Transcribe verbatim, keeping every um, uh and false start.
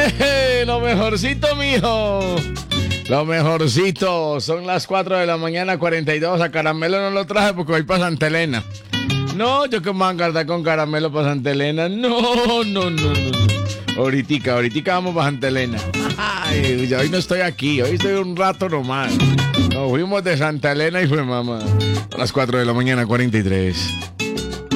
¡Eh! Lo mejorcito, mijo. Lo mejorcito. Son las cuatro de la mañana, cuarenta y dos. A Caramelo no lo traje porque voy para Santa Elena. No, yo que me voy a encartar con Caramelo para Santa Elena. No, no, no, no. no. Ahoritica, ahoritica vamos para Santa Elena. Ay, hoy no estoy aquí, hoy estoy un rato nomás. Nos fuimos de Santa Elena y fue mamá. A las cuatro de la mañana, cuarenta y tres.